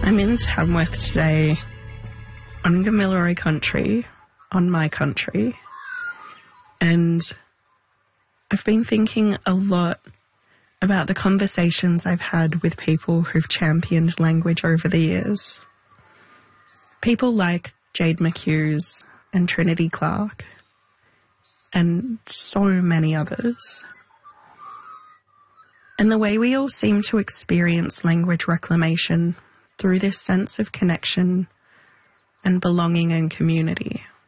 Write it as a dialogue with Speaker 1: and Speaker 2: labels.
Speaker 1: I'm in Tamworth today on Gamilaroi country, on my country, and I've been thinking a lot about the conversations I've had with people who've championed language over the years. People like Jade McHughes and Trinity Clark, and so many others. And the way we all seem to experience language reclamation through this sense of connection and belonging and community.